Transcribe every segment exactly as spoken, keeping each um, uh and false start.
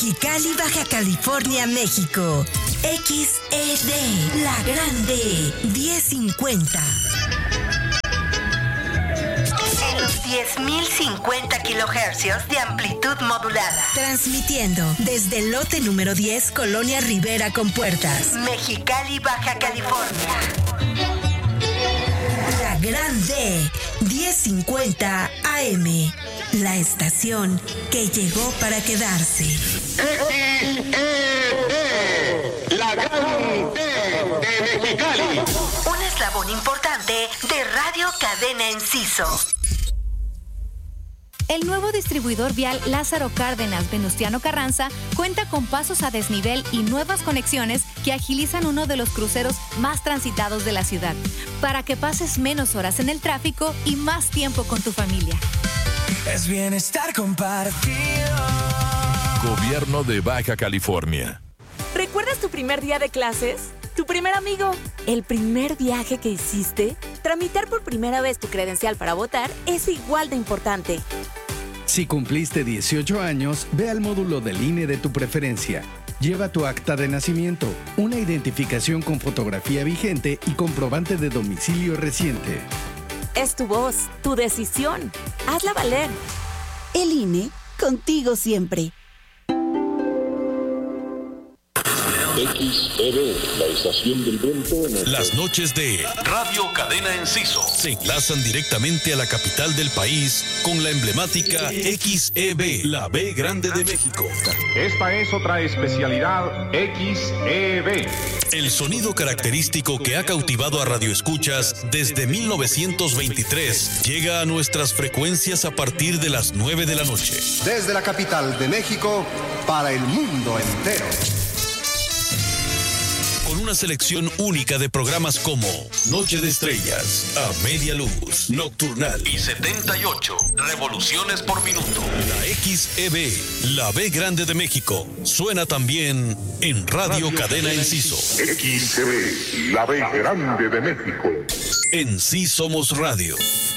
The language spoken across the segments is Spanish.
Mexicali, Baja California, México. X E D, La Grande, diez cincuenta. En los diez mil cincuenta kilohercios de amplitud modulada. Transmitiendo desde el lote número diez, Colonia Rivera con Puertas. Mexicali, Baja California. La Grande, diez cincuenta A M. La estación que llegó para quedarse. X E D, La Grande de Mexicali. Un eslabón importante de Radio Cadena Enciso. El nuevo distribuidor vial Lázaro Cárdenas Venustiano Carranza cuenta con pasos a desnivel y nuevas conexiones que agilizan uno de los cruceros más transitados de la ciudad, para que pases menos horas en el tráfico y más tiempo con tu familia. Es bienestar compartido. Gobierno de Baja California. ¿Recuerdas tu primer día de clases? ¿Tu primer amigo? ¿El primer viaje que hiciste? Tramitar por primera vez tu credencial para votar es igual de importante. Si cumpliste dieciocho años, ve al módulo del I N E de tu preferencia. Lleva tu acta de nacimiento, una identificación con fotografía vigente y comprobante de domicilio reciente. Es tu voz, tu decisión. Hazla valer. El I N E, contigo siempre. X E D, la estación del viento. Las noches de Radio Cadena Enciso se enlazan directamente a la capital del país con la emblemática X E B, la B Grande de México. Esta es otra especialidad X E B. El sonido característico que ha cautivado a radioescuchas desde mil novecientos veintitrés llega a nuestras frecuencias a partir de las nueve de la noche. Desde la capital de México para el mundo entero. Con una selección única de programas como Noche de Estrellas, A Media Luz, Nocturnal y setenta y ocho Revoluciones por Minuto. La X E B, la B Grande de México, suena también en Radio, Radio Cadena Enciso. X E B, la B Grande de México. En Sí Somos Radio.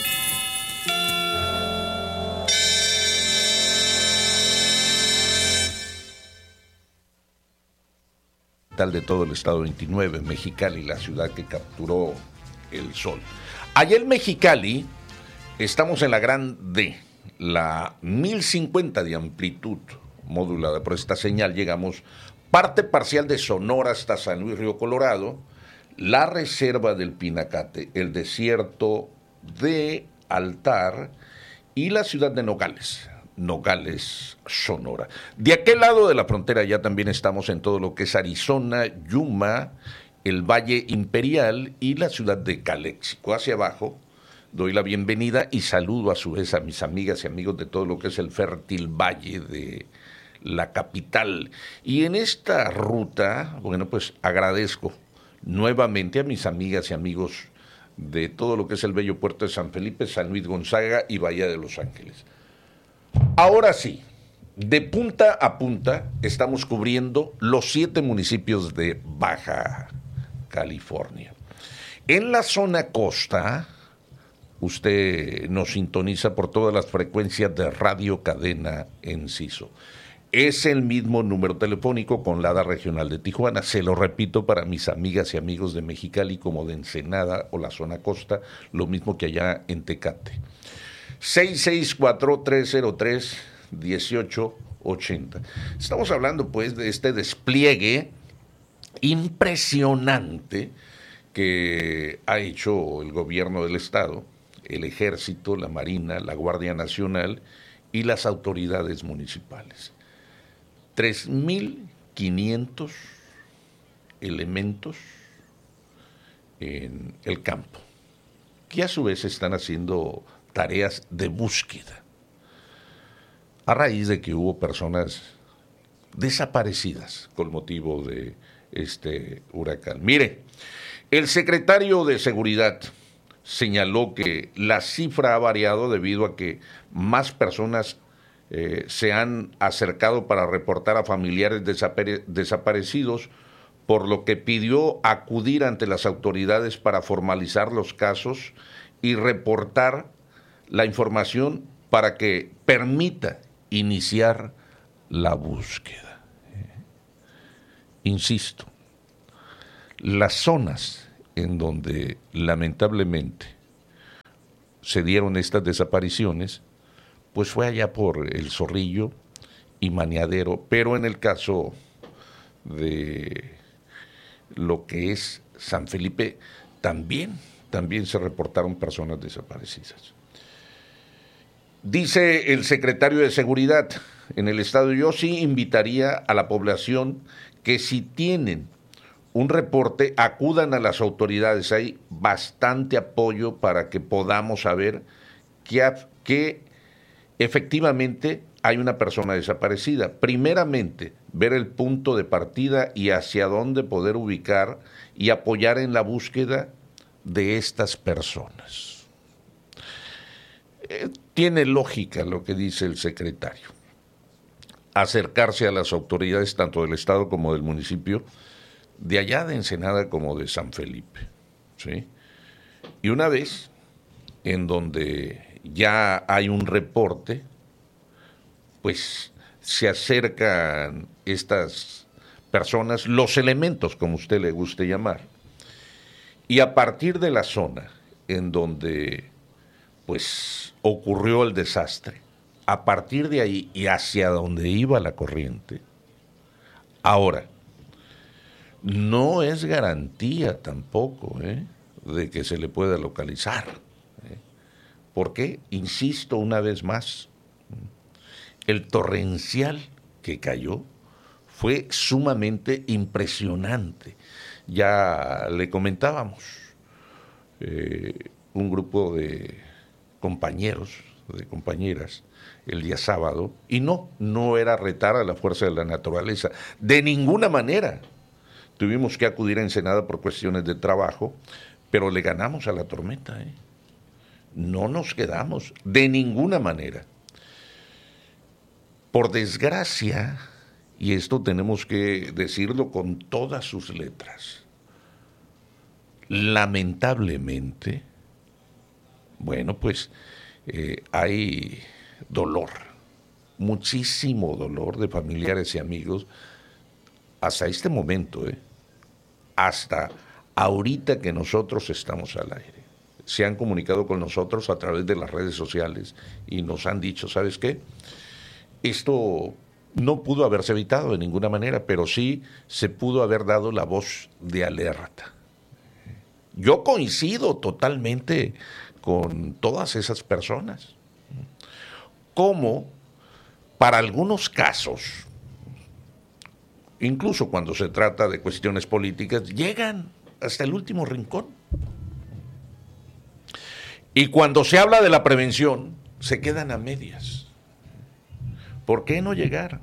De todo el estado veintinueve, Mexicali, la ciudad que capturó el sol. Allá en Mexicali estamos en la gran D, la mil cincuenta de amplitud modulada. Por esta señal llegamos parte parcial de Sonora hasta San Luis Río Colorado, la reserva del Pinacate, el desierto de Altar y la ciudad de Nogales. Nogales, Sonora. De aquel lado de la frontera ya también estamos en todo lo que es Arizona, Yuma, el Valle Imperial y la ciudad de Calexico. Hacia abajo doy la bienvenida y saludo a su vez a mis amigas y amigos de todo lo que es el fértil valle de la capital. Y en esta ruta, bueno, pues agradezco nuevamente a mis amigas y amigos de todo lo que es el bello puerto de San Felipe, San Luis Gonzaga y Bahía de Los Ángeles. Ahora sí, de punta a punta estamos cubriendo los siete municipios de Baja California. En la zona costa, usted nos sintoniza por todas las frecuencias de Radio Cadena Enciso. Es el mismo número telefónico con la A D A regional de Tijuana. Se lo repito para mis amigas y amigos de Mexicali como de Ensenada o la zona costa, lo mismo que allá en Tecate. seis seis cuatro, tres cero tres, uno ocho ocho cero. Estamos hablando pues de este despliegue impresionante que ha hecho el gobierno del estado, el ejército, la marina, la Guardia Nacional y las autoridades municipales. tres mil quinientos elementos en el campo, que a su vez están haciendo tareas de búsqueda, a raíz de que hubo personas desaparecidas con motivo de este huracán. Mire, el secretario de Seguridad señaló que la cifra ha variado debido a que más personas eh, se han acercado para reportar a familiares desapare- desaparecidos, por lo que pidió acudir ante las autoridades para formalizar los casos y reportar la información para que permita iniciar la búsqueda. insisto, las zonas en donde lamentablemente se dieron estas desapariciones, pues fue allá por El Zorrillo y Maniadero, pero en el caso de lo que es San Felipe, también, también se reportaron personas desaparecidas. Dice el secretario de Seguridad en el estado, yo sí invitaría a la población que si tienen un reporte, acudan a las autoridades. Hay bastante apoyo para que podamos saber que, que efectivamente hay una persona desaparecida. Primeramente, ver el punto de partida y hacia dónde poder ubicar y apoyar en la búsqueda de estas personas. Eh, tiene lógica lo que dice el secretario. Acercarse a las autoridades tanto del estado como del municipio, de allá de Ensenada como de San Felipe, ¿sí? Y una vez en donde ya hay un reporte, pues se acercan estas personas, los elementos, como usted le guste llamar, y a partir de la zona en donde pues ocurrió el desastre, a partir de ahí y hacia donde iba la corriente, ahora, no es garantía tampoco ¿eh? de que se le pueda localizar. ¿eh? Porque, insisto una vez más, el torrencial que cayó fue sumamente impresionante. Ya le comentábamos, eh, un grupo de compañeros, de compañeras, el día sábado, y no, no era retar a la fuerza de la naturaleza, de ninguna manera. Tuvimos que acudir a Ensenada por cuestiones de trabajo, pero le ganamos a la tormenta. ¿eh? No nos quedamos, de ninguna manera. Por desgracia, y esto tenemos que decirlo con todas sus letras, lamentablemente, bueno, pues eh, hay dolor, muchísimo dolor de familiares y amigos, hasta este momento, ¿eh? hasta ahorita que nosotros estamos al aire. Se han comunicado con nosotros a través de las redes sociales y nos han dicho, ¿sabes qué? Esto no pudo haberse evitado de ninguna manera, pero sí se pudo haber dado la voz de alerta. Yo coincido totalmente con todas esas personas. Como para algunos casos, incluso cuando se trata de cuestiones políticas, llegan hasta el último rincón. Y cuando se habla de la prevención, se quedan a medias. ¿Por qué no llegar?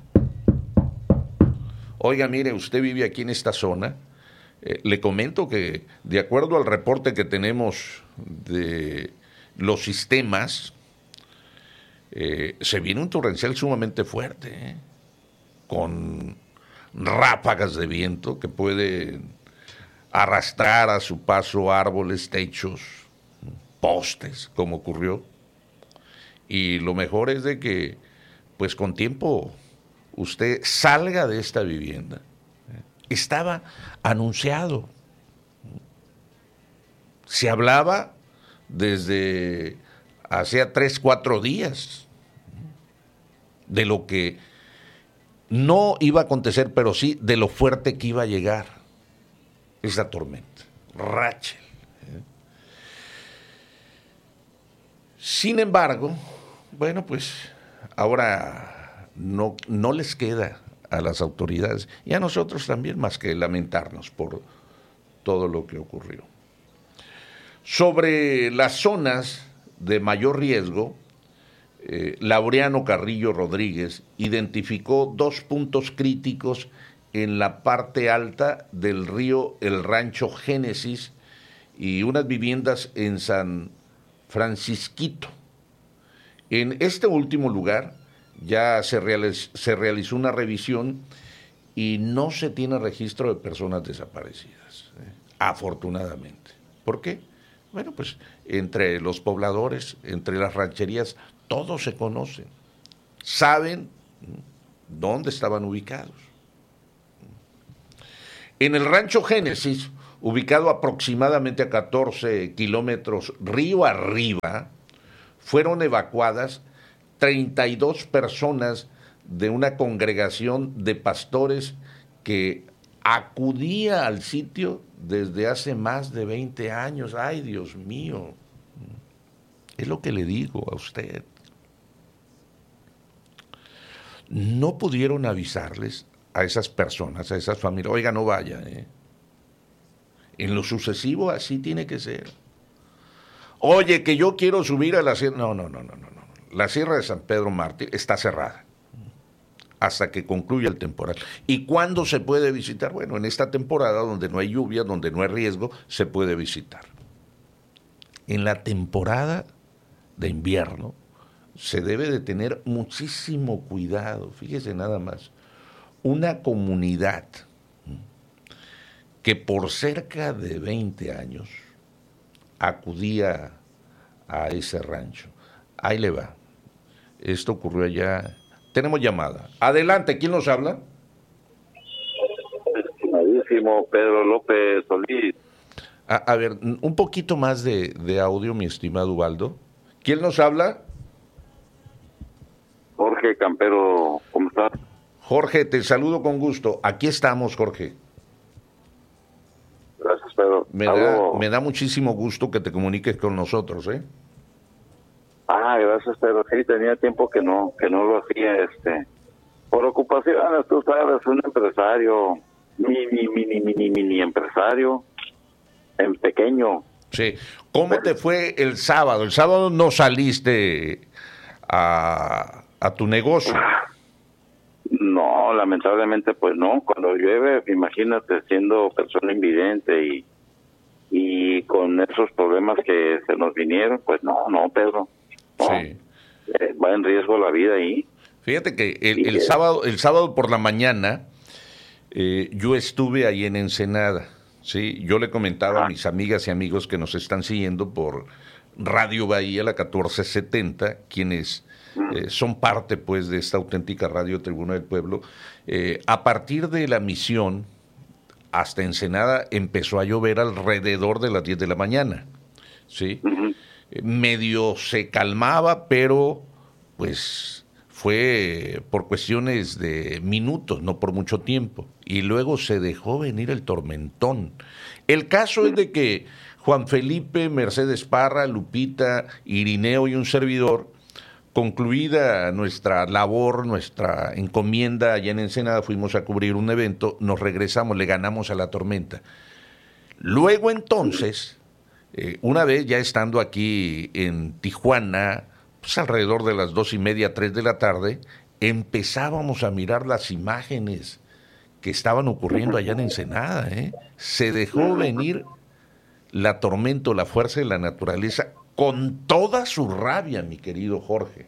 Oiga, mire, usted vive aquí en esta zona. Eh, le comento que, de acuerdo al reporte que tenemos de los sistemas, eh, se viene un torrencial sumamente fuerte, ¿eh? con ráfagas de viento que pueden arrastrar a su paso árboles, techos, postes, como ocurrió. Y lo mejor es de que, pues con tiempo, usted salga de esta vivienda. Estaba anunciado. Se hablaba desde hacía tres, cuatro días de lo que no iba a acontecer, pero sí de lo fuerte que iba a llegar esa tormenta, Rachel. Sin embargo, bueno, pues ahora no, no les queda a las autoridades y a nosotros también más que lamentarnos por todo lo que ocurrió. Sobre las zonas de mayor riesgo, eh, Laureano Carrillo Rodríguez identificó dos puntos críticos en la parte alta del río El Rancho Génesis y unas viviendas en San Francisquito. En este último lugar ya se, realiz- se realizó una revisión y no se tiene registro de personas desaparecidas, ¿eh? afortunadamente. ¿Por qué? Bueno, pues entre los pobladores, entre las rancherías, todos se conocen, saben dónde estaban ubicados. En el rancho Génesis, ubicado aproximadamente a catorce kilómetros río arriba, fueron evacuadas treinta y dos personas de una congregación de pastores que acudía al sitio desde hace más de veinte años. Ay, Dios mío, es lo que le digo a usted. No pudieron avisarles a esas personas, a esas familias, oiga, no vaya, ¿eh? En lo sucesivo así tiene que ser. Oye, que yo quiero subir a la sierra. No, no, no, no, no, no. La Sierra de San Pedro Mártir está cerrada hasta que concluya el temporal. ¿Y cuándo se puede visitar? Bueno, en esta temporada donde no hay lluvia, donde no hay riesgo, se puede visitar. En la temporada de invierno se debe de tener muchísimo cuidado. Fíjese nada más. Una comunidad que por cerca de veinte años acudía a ese rancho. Ahí le va. Esto ocurrió allá. Tenemos llamada. Adelante, ¿quién nos habla? Estimadísimo Pedro López Solís. A, a ver, un poquito más de, de audio, mi estimado Ubaldo. ¿Quién nos habla? Jorge Campero, ¿cómo estás? Jorge, te saludo con gusto. Aquí estamos, Jorge. Gracias, Pedro. Me da, me da muchísimo gusto que te comuniques con nosotros, ¿eh? Ah, gracias, Pedro. Sí, tenía tiempo que no, que no lo hacía, este, por ocupaciones, tú sabes, un empresario, mini, mini, mini, mini empresario, en pequeño. Sí. ¿Cómo te fue el sábado? El sábado no saliste a, a tu negocio. No, lamentablemente pues no. Cuando llueve, imagínate, siendo persona invidente y, y con esos problemas que se nos vinieron, pues no, no, Pedro. No. Sí. Eh, va en riesgo la vida ahí. Fíjate que el, el sábado, el sábado por la mañana eh, yo estuve ahí en Ensenada. Sí, yo le comentaba ah. a mis amigas y amigos que nos están siguiendo por Radio Bahía, la catorce setenta, quienes eh, son parte pues de esta auténtica radio Tribuna del Pueblo. Eh, a partir de la misión hasta Ensenada empezó a llover alrededor de las diez de la mañana. Sí, uh-huh. eh, medio se calmaba, pero pues fue por cuestiones de minutos, no por mucho tiempo. Y luego se dejó venir el tormentón. El caso es de que Juan Felipe, Mercedes Parra, Lupita, Irineo y un servidor, concluida nuestra labor, nuestra encomienda allá en Ensenada, fuimos a cubrir un evento, nos regresamos, le ganamos a la tormenta. Luego entonces, eh, una vez ya estando aquí en Tijuana, pues alrededor de las dos y media, tres de la tarde, empezábamos a mirar las imágenes que estaban ocurriendo allá en Ensenada, ¿eh? Se dejó venir la tormenta, la fuerza de la naturaleza, con toda su rabia, mi querido Jorge.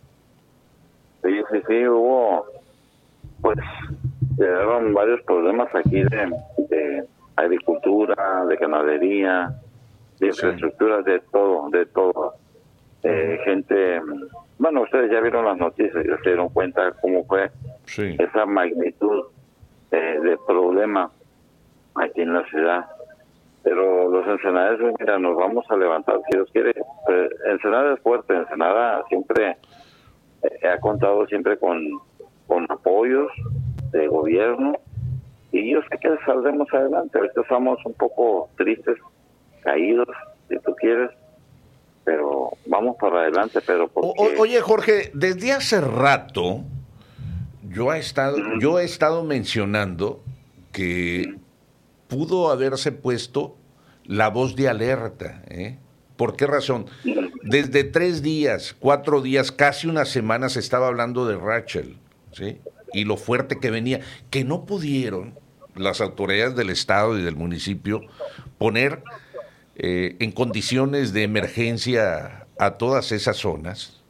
Sí, sí, sí, hubo, pues, llegaron varios problemas aquí de, de agricultura, de ganadería, de infraestructura, sí. de todo, de todo. Eh, gente, bueno, ustedes ya vieron las noticias, ya se dieron cuenta cómo fue sí. esa magnitud eh, de problema aquí en la ciudad. Pero los ensenadenses, mira, nos vamos a levantar, si Dios quiere. Eh, Ensenada es fuerte, Ensenada siempre eh, ha contado siempre con, con apoyos de gobierno y yo sé que saldremos adelante. Ahorita estamos un poco tristes, caídos, si tú quieres, pero vamos para adelante. Pero porque... o, oye, Jorge, desde hace rato yo he estado, uh-huh. yo he estado mencionando que pudo haberse puesto la voz de alerta, ¿eh? ¿Por qué razón? Desde tres días, cuatro días, casi una semana se estaba hablando de Rachel, ¿sí? Y lo fuerte que venía, que no pudieron las autoridades del estado y del municipio poner eh, en condiciones de emergencia a todas esas zonas.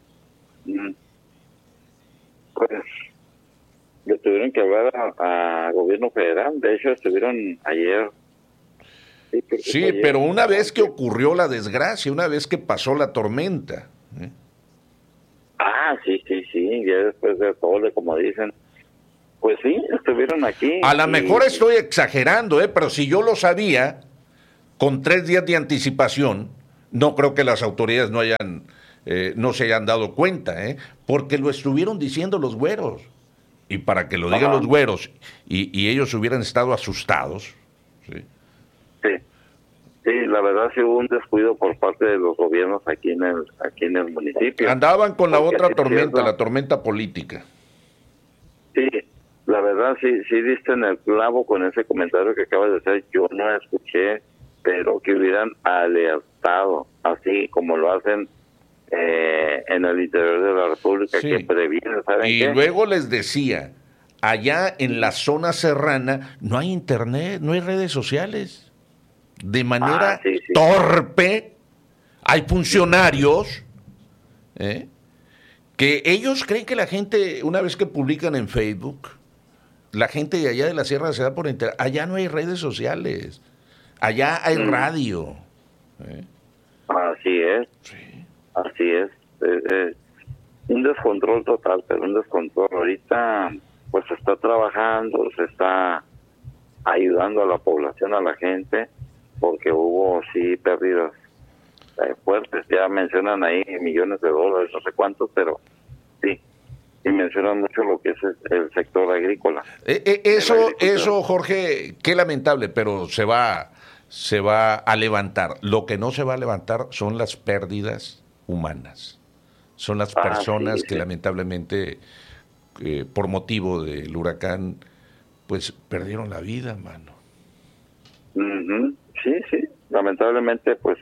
Pues le tuvieron que hablar a, a gobierno federal, de hecho estuvieron ayer. Sí, sí ayer, pero una vez que ocurrió la desgracia, una vez que pasó la tormenta. ¿eh? Ah, sí, sí, sí, ya después de todo, como dicen, Pues sí, estuvieron aquí. A lo y... mejor estoy exagerando, ¿eh? Pero si yo lo sabía, con tres días de anticipación, no creo que las autoridades no hayan, eh, no se hayan dado cuenta, ¿eh? Porque lo estuvieron diciendo los güeros. Y para que lo digan Ajá. los güeros y, y ellos hubieran estado asustados. Sí. Sí. Sí, la verdad sí hubo un descuido por parte de los gobiernos aquí en el aquí en el municipio. Andaban con la Porque otra sí, tormenta, cierto. la tormenta política. Sí, la verdad sí sí diste en el clavo con ese comentario que acabas de hacer. Yo no escuché, pero que hubieran alertado, así como lo hacen eh, en el interior de la República, Sí. que previenen, ¿saben Y qué? luego les decía, allá en la zona serrana no hay internet, no hay redes sociales. De manera Ah, sí, sí. torpe, hay funcionarios ¿eh? que ellos creen que la gente, una vez que publican en Facebook, la gente de allá de la sierra se da por enterar. Allá no hay redes sociales, allá hay Mm. radio. ¿eh? Así es, Sí. así es. Es, es un descontrol total, pero un descontrol. Ahorita pues se está trabajando, se está ayudando a la población, a la gente, porque hubo sí pérdidas eh, fuertes. Ya mencionan ahí millones de dólares, no sé cuántos, pero sí, y mencionan mucho lo que es el, el sector agrícola. Eh, eh, eso, eso, Jorge, qué lamentable, pero se va, se va a levantar. Lo que no se va a levantar son las pérdidas humanas. Son las Ah, personas sí, que sí. lamentablemente, eh, por motivo del huracán, pues perdieron la vida, mano. Ujú. Sí, sí, lamentablemente pues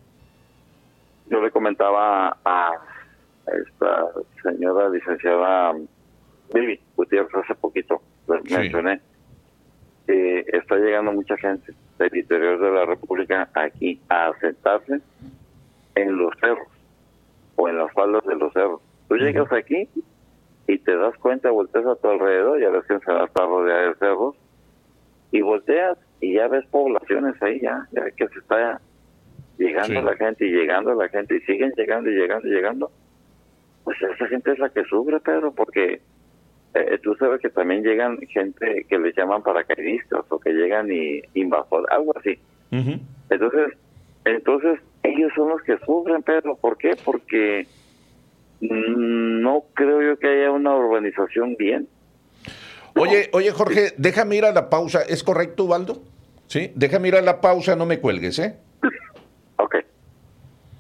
yo le comentaba a esta señora licenciada Vivi Gutiérrez hace poquito, les Sí. mencioné, que está llegando mucha gente del interior de la República aquí a asentarse en los cerros o en las faldas de los cerros. Tú llegas aquí y te das cuenta, volteas a tu alrededor, ya ves que Ensenada está rodeada de cerros, y volteas y ya ves poblaciones ahí, ya, ya ves que se está llegando Sí. la gente y llegando la gente y siguen llegando y llegando y llegando. Pues esa gente es la que sufre, Pedro, porque eh, tú sabes que también llegan gente que les llaman paracaidistas o que llegan y invasores, algo así. Uh-huh. Entonces, entonces ellos son los que sufren, Pedro. ¿Por qué? Porque mm, no creo yo que haya una urbanización bien. Oye, oye, Jorge, déjame ir a la pausa. ¿Es correcto, Ubaldo? Sí, déjame ir a la pausa, no me cuelgues, ¿eh? Ok.